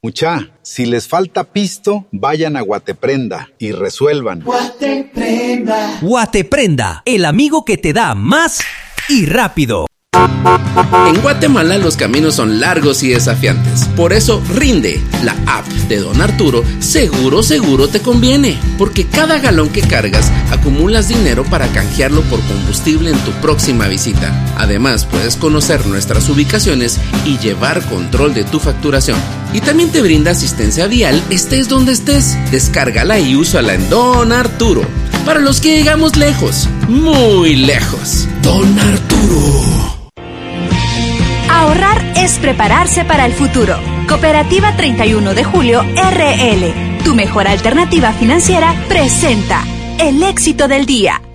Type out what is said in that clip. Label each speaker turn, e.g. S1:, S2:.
S1: Mucha, si les falta pisto, vayan a Guateprenda y resuelvan.
S2: Guateprenda. Guateprenda, el amigo que te da más y rápido.
S3: En Guatemala los caminos son largos y desafiantes. Por eso Rinde, la app de Don Arturo, seguro te conviene. Porque cada galón que cargas acumulas dinero para canjearlo por combustible en tu próxima visita. Además puedes conocer nuestras ubicaciones y llevar control de tu facturación. Y también te brinda asistencia vial estés donde estés. Descárgala y úsala en Don Arturo. Para los que llegamos lejos, muy lejos. Don Arturo.
S4: Ahorrar es prepararse para el futuro. Cooperativa 31 de Julio RL, tu mejor alternativa financiera, presenta el éxito del día.